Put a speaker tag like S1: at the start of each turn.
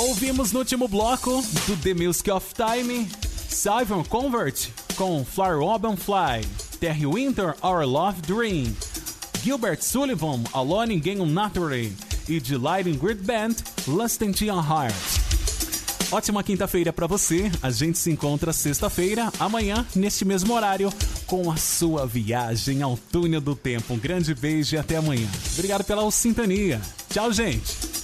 S1: Ouvimos no último bloco do The Music of Time, Simon Convert com Flower Robin Fly, Terry Winter, Our Love Dream, Gilbert Sullivan, Alone Again on Nature e de Lighting Grid Band, Lust in Your Heart. Ótima quinta-feira pra você, a gente se encontra sexta-feira, amanhã, neste mesmo horário, com a sua viagem ao túnel do tempo. Um grande beijo e até amanhã. Obrigado pela sintonia. Tchau, gente.